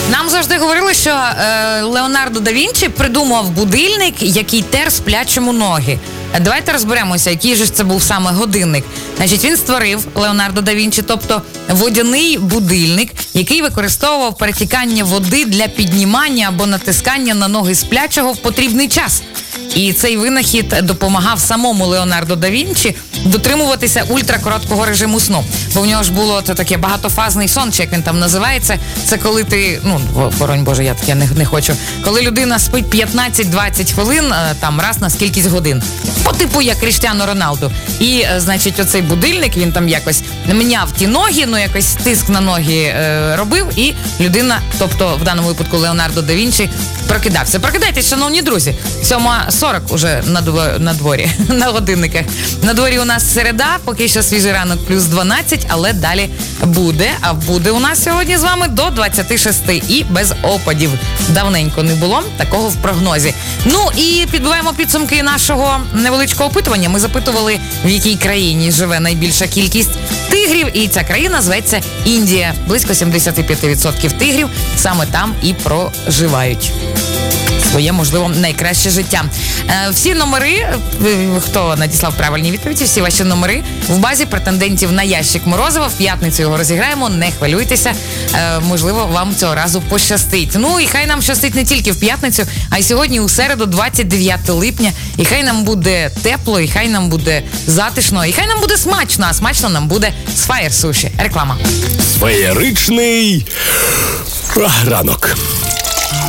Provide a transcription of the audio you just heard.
Нам завжди говорили, що Леонардо да Вінчі придумав будильник, який тер сплячому ноги. Давайте розберемося, який же це був саме годинник. Значить, він створив, Леонардо да Вінчі, тобто водяний будильник, який використовував перетікання води для піднімання або натискання на ноги сплячого в потрібний час. І цей винахід допомагав самому Леонардо да Вінчі дотримуватися ультракороткого режиму сну. Бо в нього ж було таке багатофазний сон, чи як він там називається. Це коли ти, боронь Боже, я таке не хочу. Коли людина спить 15-20 хвилин, там раз на скількись годин. По типу як Кріштіану Роналду. І, значить, оцей будильник, він там якось міняв ті ноги, якось тиск на ноги робив, і людина, тобто в даному випадку Леонардо да Вінчі, прокидався. Прокидайтесь, шановні друзі. 7:40 уже на дворі, на годинниках. На дворі у нас середа, поки що свіжий ранок плюс 12, але далі буде. А буде у нас сьогодні з вами до 26 і без опадів. Давненько не було такого в прогнозі. Ну і підбиваємо підсумки нашого невеличкого опитування. Ми запитували, в якій країні живе найбільша кількість тигрів, і ця країна зветься Індія. Близько 75% тигрів саме там і проживають своє, можливо, найкраще життя. Всі номери, хто надіслав правильні відповіді, всі ваші номери в базі претендентів на ящик Морозова. В п'ятницю його розіграємо, не хвилюйтеся. Можливо, вам цього разу пощастить. Ну і хай нам щастить не тільки в п'ятницю, а й сьогодні у середу, 29 липня. І хай нам буде тепло, і хай нам буде затишно, і хай нам буде смачно, а смачно нам буде з Fire Sushi. Реклама. Феєричний ранок.